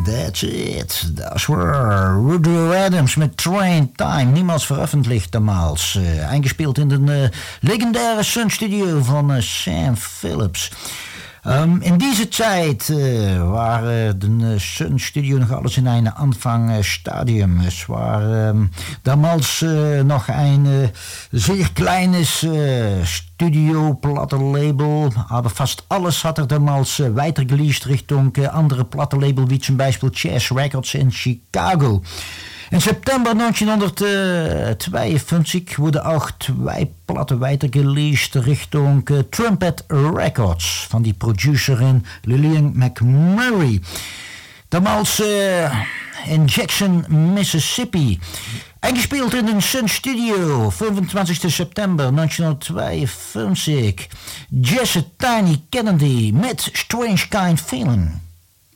That's it. Dat was Rudolph Adams met Train Time. Niemals veröffentlicht damals. Eingespeeld in de legendaire Sun Studio van Sam Phillips. In deze tijd waren de Sun Studio nog alles in een Anfangsstadium. Es war damals noch ein sehr kleines Studio-Plattenlabel, aber fast alles hat damals weitergeleased Richtung andere Plattenlabel, wie zum Beispiel Chess Records in Chicago. In September 1952 wurden auch 2 Platten weitergeleased Richtung Trumpet Records von die Producerin Lillian McMurray. Damals in Jackson, Mississippi. Eingespeeld in een Sun Studio, 25 september 1952. Jesse Tiny Kennedy met Strange Kind Feeling.